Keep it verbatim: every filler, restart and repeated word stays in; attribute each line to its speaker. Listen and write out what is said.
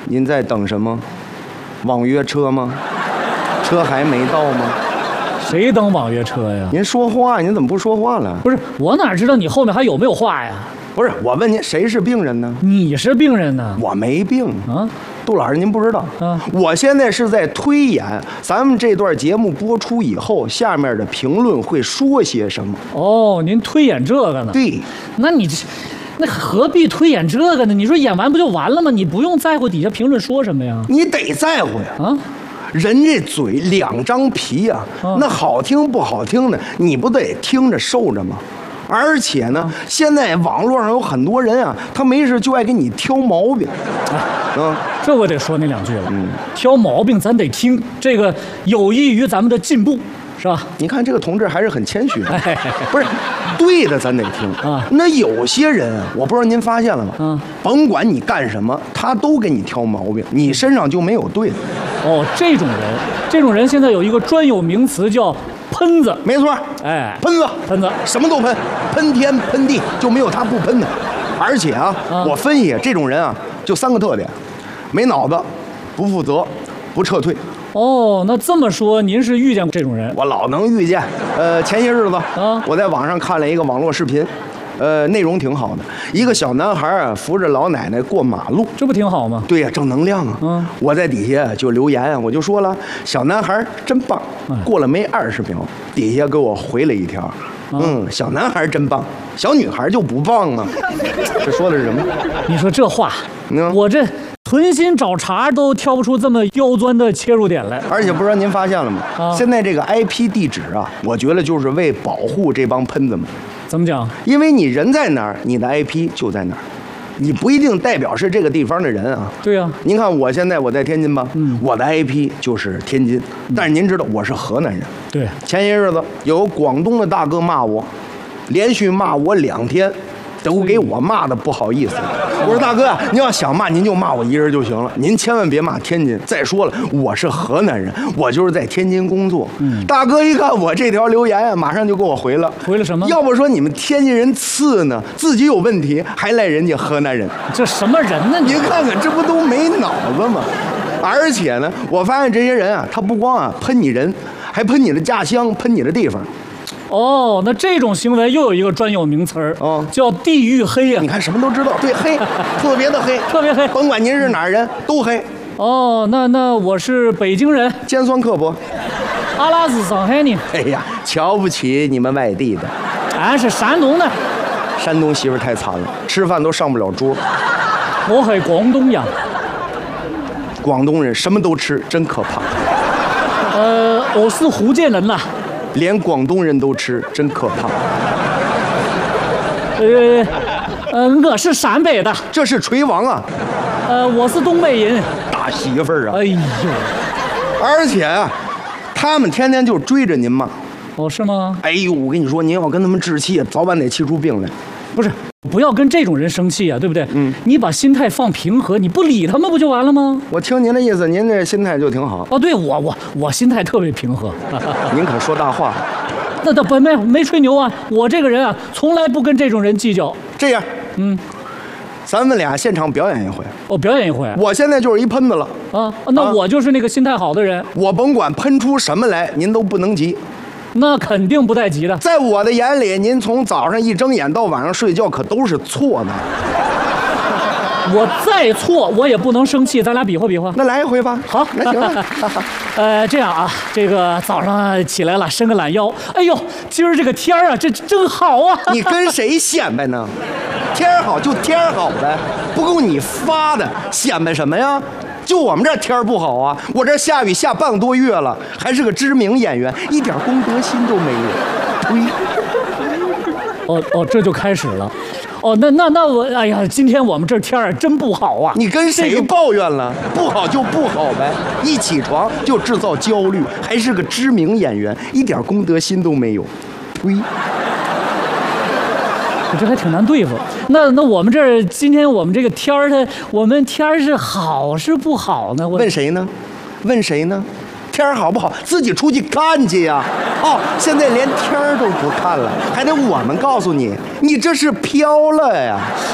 Speaker 1: 您在等什么？网约车吗？车还没到吗？
Speaker 2: 谁等网约车呀？
Speaker 1: 您说话，您怎么不说话了？
Speaker 2: 不是，我哪知道你后面还有没有话呀？
Speaker 1: 不是，我问您，谁是病人呢？
Speaker 2: 你是病人呢？
Speaker 1: 我没病
Speaker 2: 啊。
Speaker 1: 杜老师，您不知道啊？我现在是在推演咱们这段节目播出以后，下面的评论会说些什么。
Speaker 2: 哦，您推演这个呢？
Speaker 1: 对。
Speaker 2: 那你这，那何必推演这个呢？你说演完不就完了吗？你不用在乎底下评论说什么呀？
Speaker 1: 你得在乎呀！
Speaker 2: 啊。
Speaker 1: 人这嘴两张皮呀、啊，那好听不好听的，你不得听着受着吗？而且呢，现在网络上有很多人啊，他没事就爱给你挑毛病。
Speaker 2: 嗯，这我得说那两句了。嗯，挑毛病咱得听，这个有益于咱们的进步，是吧？
Speaker 1: 你看这个同志还是很谦虚的，不是对的，咱得听啊。那有些人啊，我不知道您发现了吗？嗯，甭管你干什么，他都给你挑毛病，你身上就没有对的。
Speaker 2: 哦，这种人，这种人现在有一个专有名词叫喷子。
Speaker 1: 没错，
Speaker 2: 哎，
Speaker 1: 喷子，
Speaker 2: 喷子，
Speaker 1: 什么都喷，喷天喷地，就没有他不喷的。而且啊，啊我分析这种人啊，就三个特点：没脑子，不负责，不撤退。
Speaker 2: 哦，那这么说，您是遇见过这种人？
Speaker 1: 我老能遇见。呃，前些日子啊，我在网上看了一个网络视频。呃，内容挺好的，一个小男孩啊扶着老奶奶过马路，
Speaker 2: 这不挺好吗？
Speaker 1: 对呀、啊，正能量啊！嗯，我在底下就留言啊，我就说了，小男孩真棒。嗯、过了没二十秒，底下给我回了一条，嗯，小男孩真棒，小女孩就不棒啊。这说的是什么？
Speaker 2: 你说这话，嗯、我这存心找茬都挑不出这么刁钻的切入点来。
Speaker 1: 而且不知道您发现了吗？啊、现在这个 I P 地址啊，我觉得就是为保护这帮喷子们。
Speaker 2: 怎么讲？
Speaker 1: 因为你人在哪儿，你的 I P 就在哪儿，你不一定代表是这个地方的人啊。
Speaker 2: 对呀、啊，
Speaker 1: 您看我现在我在天津吧，嗯，我的 I P 就是天津，嗯、但是您知道我是河南人。
Speaker 2: 对，
Speaker 1: 前些日子有广东的大哥骂我，连续骂我两天，都给我骂的不好意思。我说大哥啊，您要想骂您就骂我一人就行了，您千万别骂天津。再说了，我是河南人，我就是在天津工作。嗯，大哥一看我这条留言啊，马上就给我回了，
Speaker 2: 回了什么？
Speaker 1: 要不说你们天津人次呢，自己有问题还赖人家河南人，
Speaker 2: 这什么人呢？
Speaker 1: 您看看，这不都没脑子吗？而且呢，我发现这些人啊，他不光啊喷你人，还喷你的家乡，喷你的地方。
Speaker 2: 哦，那这种行为又有一个专有名词儿，哦，叫地域黑啊！
Speaker 1: 你看什么都知道，对，黑，特别的黑，
Speaker 2: 特别黑，
Speaker 1: 甭管您是哪儿人，都黑。
Speaker 2: 哦，那那我是北京人，
Speaker 1: 尖酸刻薄。
Speaker 2: 阿拉是上海人。
Speaker 1: 哎呀，瞧不起你们外地的。
Speaker 2: 俺是山东的。
Speaker 1: 山东媳妇太惨了，吃饭都上不了桌。
Speaker 2: 我是广东人。
Speaker 1: 广东人什么都吃，真可怕。
Speaker 2: 呃，我是福建人呐。
Speaker 1: 连广东人都吃，真可怕。
Speaker 2: 呃，呃，我是陕北的，
Speaker 1: 这是锤王啊。
Speaker 2: 呃，我是东北人，
Speaker 1: 大媳妇儿啊。
Speaker 2: 哎呦，
Speaker 1: 而且啊，他们天天就追着您嘛。
Speaker 2: 哦，是吗？
Speaker 1: 哎呦，我跟你说，您要跟他们置气，早晚得气出病来。
Speaker 2: 不是，不要跟这种人生气啊，对不对？嗯，你把心态放平和，你不理他们不就完了吗？
Speaker 1: 我听您的意思，您这心态就挺好。
Speaker 2: 哦，对我我我心态特别平和。
Speaker 1: 您可说大话。
Speaker 2: 那倒不没没吹牛啊，我这个人啊，从来不跟这种人计较。
Speaker 1: 这样，嗯，咱们俩现场表演一回。
Speaker 2: 哦，表演一回。
Speaker 1: 我现在就是一喷子了
Speaker 2: 啊，那我就是那个心态好的人。
Speaker 1: 我甭管喷出什么来，您都不能急。
Speaker 2: 那肯定不带急的。
Speaker 1: 在我的眼里，您从早上一睁眼到晚上睡觉，可都是错的。
Speaker 2: 我再错，我也不能生气，咱俩比划比划。
Speaker 1: 那来一回吧。
Speaker 2: 好，
Speaker 1: 那行了。
Speaker 2: 呃，这样啊，这个早上起来了，伸个懒腰。哎呦，今儿这个天儿啊，这真好啊！
Speaker 1: 你跟谁显摆呢？天儿好就天儿好呗，不够你发的，显摆什么呀？就我们这天儿不好啊，我这下雨下半个多月了，还是个知名演员，一点公德心都没有。呸！
Speaker 2: 哦哦，这就开始了。哦，那那那我，哎呀，今天我们这天儿真不好啊！
Speaker 1: 你跟谁抱怨了？不好就不好呗，一起床就制造焦虑，还是个知名演员，一点公德心都没有。呸！
Speaker 2: 这还挺难对付。那那我们这儿今天我们这个天儿，它我们天儿是好是不好呢？我
Speaker 1: 问谁呢？问谁呢？天儿好不好，自己出去看去呀！哦，现在连天儿都不看了，还得我们告诉你，你这是飘了呀！